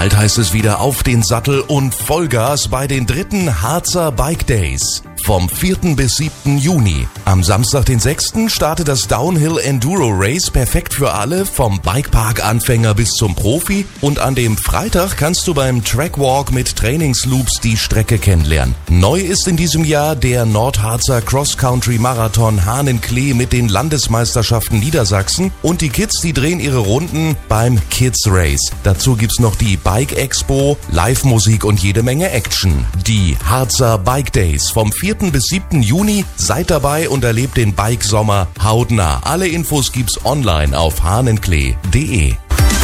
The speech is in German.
Bald heißt es wieder auf den Sattel und Vollgas bei den 3. Harzer Bike Days. Vom 4. bis 7. Juni. Am Samstag, den 6. startet das Downhill Enduro Race, perfekt für alle, vom Bikepark-Anfänger bis zum Profi. Und an dem Freitag kannst du beim Trackwalk mit Trainingsloops die Strecke kennenlernen. Neu ist in diesem Jahr der Nordharzer Cross-Country-Marathon Hahnenklee mit den Landesmeisterschaften Niedersachsen. Und die Kids, die drehen ihre Runden beim Kids Race. Dazu gibt's noch die Bike Expo, Live-Musik und jede Menge Action. Die Harzer Bike Days vom 4. bis 7. Juni. Seid dabei und erlebt den Bike-Sommer hautnah. Alle Infos gibt's online auf hahnenklee.de.